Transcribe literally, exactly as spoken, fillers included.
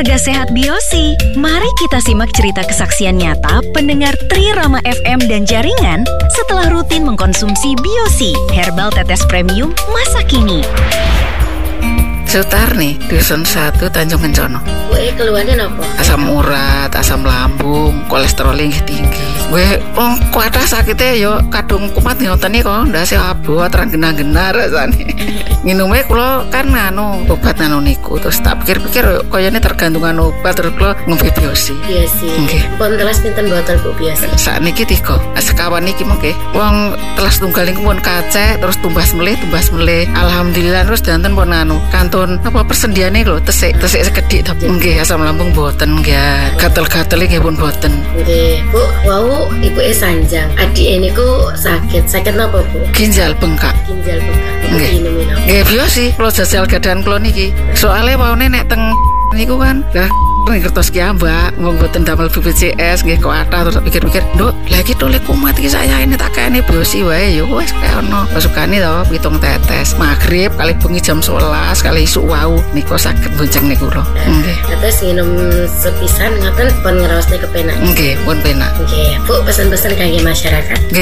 keluarga sehat Biosi. Mari kita simak cerita kesaksian nyata pendengar Tri Rama F M dan jaringan setelah rutin mengkonsumsi Biosi, herbal tetes premium masa kini. Sutar nih, dusun satu Tanjung Kencono. Gue keluarnya apa? Asam urat, asam lambung, kolesterol yang tinggi. Gue oh, kuatah sakitnya yo kadung kumat ngoten iki kok ndase abot terang gena-gena rasane. Minumnya kula kan nganu obat nano niku terus tak pikir-pikir koyone tergantungan obat terus kula ngombe Biosi. Biosi. Nggih. Pun telas pinten botol Bu Biosi? Sakniki tiga. Sekawan niki mengke wong telas tunggal niku pun kacek terus tumbas melih tumbas melih. Alhamdulillah terus danten pun anu kanton apa persendiane lho tesik tesik sekedhik tapi nggih asam lambung boten nggih. Gatel-gatel nggih pun boten. Nggih. Bu, wau ibuke sanjang. Adike niku sakit. Sakit napa, Bu? Ginjal bengkak. Ginjal bengkak. Nggih. Minum-minum. Nggih Biosi, kula jajal gadahan kula niki. Soale waune nek teng niku kan lah ning kertas ki ambak wong boten damel B P C S nggih kuatah terus pikir-pikir, "Nduk, lah iki tole kumat iki saya ini tak kene Biosi wae ya wis kaya ono." Pasukane to pitung tetes. Magrib kali bengi jam sewelas kali isuk wau niku saged bonceng niku lho. Nggih. Terus minum sepisan ngaten pun ngraosne kepenak. Nggih, pun penak. Nggih. Bu, pesan-pesan kangge masyarakat.